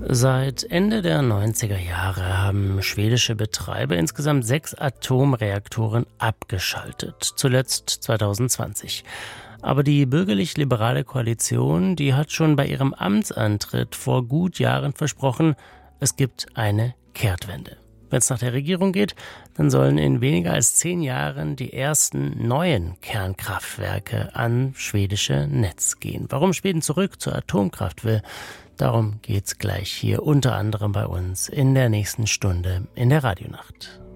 Seit Ende der 90er Jahre haben schwedische Betreiber insgesamt 6 Atomreaktoren abgeschaltet, zuletzt 2020. Aber die bürgerlich-liberale Koalition, die hat schon bei ihrem Amtsantritt vor gut Jahren versprochen, es gibt eine Kehrtwende. Wenn es nach der Regierung geht, dann sollen in weniger als 10 Jahren die ersten neuen Kernkraftwerke an schwedische Netz gehen. Warum Schweden zurück zur Atomkraft will, darum geht's gleich hier unter anderem bei uns in der nächsten Stunde in der Radionacht.